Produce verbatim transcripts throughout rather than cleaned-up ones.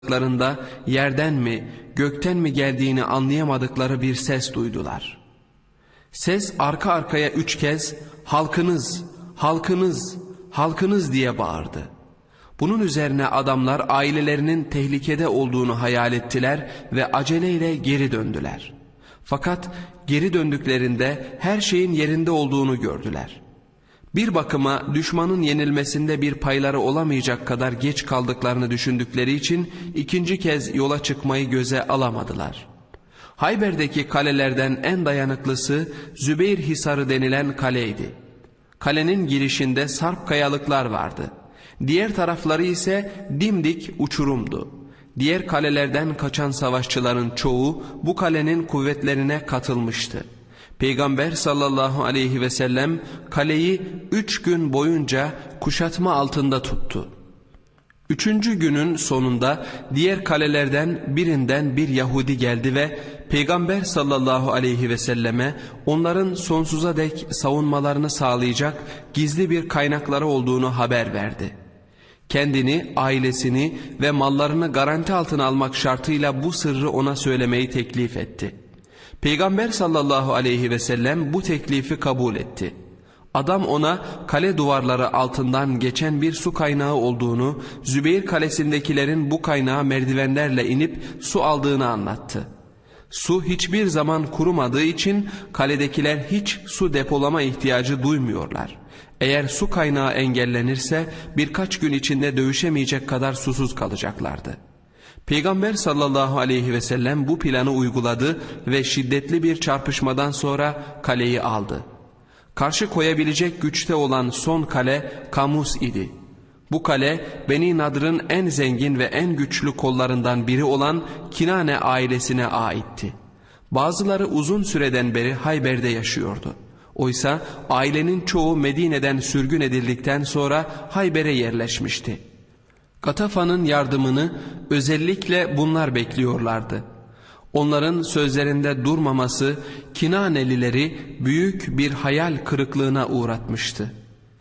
Larında yerden mi, gökten mi geldiğini anlayamadıkları bir ses duydular. Ses arka arkaya üç kez "Halkınız, halkınız, halkınız" diye bağırdı. Bunun üzerine adamlar ailelerinin tehlikede olduğunu hayal ettiler ve aceleyle geri döndüler. Fakat geri döndüklerinde her şeyin yerinde olduğunu gördüler. Bir bakıma düşmanın yenilmesinde bir payları olamayacak kadar geç kaldıklarını düşündükleri için ikinci kez yola çıkmayı göze alamadılar. Hayber'deki kalelerden en dayanıklısı Zübeyir Hisarı denilen kaleydi. Kalenin girişinde sarp kayalıklar vardı. Diğer tarafları ise dimdik uçurumdu. Diğer kalelerden kaçan savaşçıların çoğu bu kalenin kuvvetlerine katılmıştı. Peygamber sallallahu aleyhi ve sellem kaleyi üç gün boyunca kuşatma altında tuttu. Üçüncü günün sonunda diğer kalelerden birinden bir Yahudi geldi ve Peygamber sallallahu aleyhi ve selleme onların sonsuza dek savunmalarını sağlayacak gizli bir kaynakları olduğunu haber verdi. Kendini, ailesini ve mallarını garanti altına almak şartıyla bu sırrı ona söylemeyi teklif etti. Peygamber sallallahu aleyhi ve sellem bu teklifi kabul etti. Adam ona kale duvarları altından geçen bir su kaynağı olduğunu, Zübeyir kalesindekilerin bu kaynağa merdivenlerle inip su aldığını anlattı. Su hiçbir zaman kurumadığı için kaledekiler hiç su depolama ihtiyacı duymuyorlar. Eğer su kaynağı engellenirse birkaç gün içinde dövüşemeyecek kadar susuz kalacaklardı. Peygamber sallallahu aleyhi ve sellem bu planı uyguladı ve şiddetli bir çarpışmadan sonra kaleyi aldı. Karşı koyabilecek güçte olan son kale Kamus idi. Bu kale Beni Nadr'ın en zengin ve en güçlü kollarından biri olan Kinane ailesine aitti. Bazıları uzun süreden beri Hayber'de yaşıyordu. Oysa ailenin çoğu Medine'den sürgün edildikten sonra Hayber'e yerleşmişti. Gatafa'nın yardımını özellikle bunlar bekliyorlardı. Onların sözlerinde durmaması Kinanelileri büyük bir hayal kırıklığına uğratmıştı.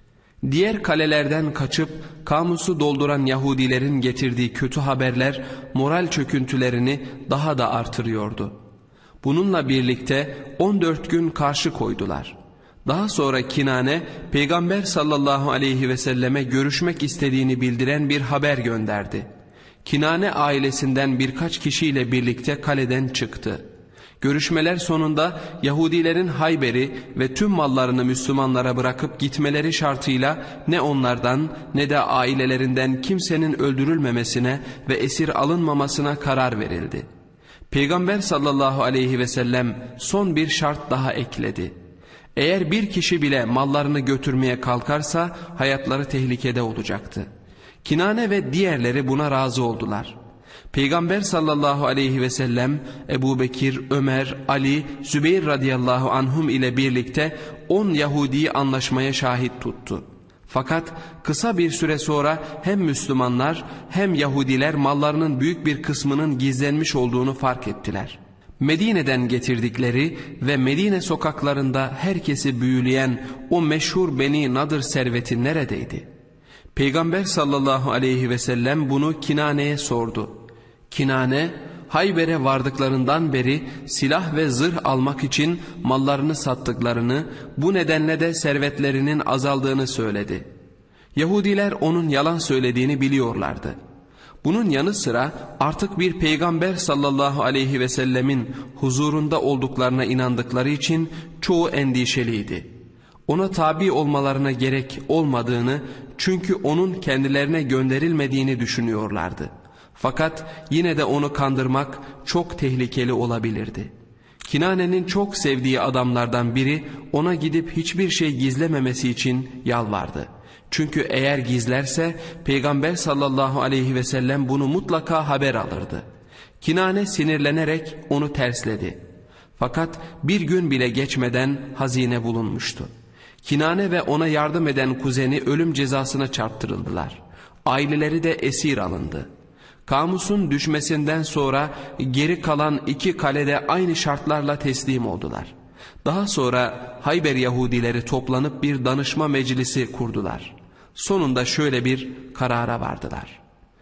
Diğer kalelerden kaçıp kamusu dolduran Yahudilerin getirdiği kötü haberler moral çöküntülerini daha da artırıyordu. Bununla birlikte on dört gün karşı koydular. Daha sonra Kinane, Peygamber sallallahu aleyhi ve selleme görüşmek istediğini bildiren bir haber gönderdi. Kinane ailesinden birkaç kişiyle birlikte kaleden çıktı. Görüşmeler sonunda Yahudilerin Hayber'i ve tüm mallarını Müslümanlara bırakıp gitmeleri şartıyla ne onlardan ne de ailelerinden kimsenin öldürülmemesine ve esir alınmamasına karar verildi. Peygamber sallallahu aleyhi ve sellem son bir şart daha ekledi. Eğer bir kişi bile mallarını götürmeye kalkarsa hayatları tehlikede olacaktı. Kinane ve diğerleri buna razı oldular. Peygamber sallallahu aleyhi ve sellem Ebu Bekir, Ömer, Ali, Zübeyir radıyallahu anhum ile birlikte on Yahudi'yi anlaşmaya şahit tuttu. Fakat kısa bir süre sonra hem Müslümanlar hem Yahudiler mallarının büyük bir kısmının gizlenmiş olduğunu fark ettiler. Medine'den getirdikleri ve Medine sokaklarında herkesi büyüleyen o meşhur Beni Nadr serveti neredeydi? Peygamber sallallahu aleyhi ve sellem bunu Kinane'ye sordu. Kinane, Hayber'e vardıklarından beri silah ve zırh almak için mallarını sattıklarını, bu nedenle de servetlerinin azaldığını söyledi. Yahudiler onun yalan söylediğini biliyorlardı. Bunun yanı sıra artık bir peygamber sallallahu aleyhi ve sellemin huzurunda olduklarına inandıkları için çoğu endişeliydi. Ona tabi olmalarına gerek olmadığını, çünkü onun kendilerine gönderilmediğini düşünüyorlardı. Fakat yine de onu kandırmak çok tehlikeli olabilirdi. Kinane'nin çok sevdiği adamlardan biri ona gidip hiçbir şey gizlememesi için yalvardı. Çünkü eğer gizlerse Peygamber sallallahu aleyhi ve sellem bunu mutlaka haber alırdı. Kinane sinirlenerek onu tersledi. Fakat bir gün bile geçmeden hazine bulunmuştu. Kinane ve ona yardım eden kuzeni ölüm cezasına çarptırıldılar. Aileleri de esir alındı. Kamus'un düşmesinden sonra geri kalan iki kalede aynı şartlarla teslim oldular. Daha sonra Hayber Yahudileri toplanıp bir danışma meclisi kurdular. Sonunda şöyle bir karara vardılar.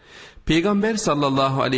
Peygamber sallallahu aleyhi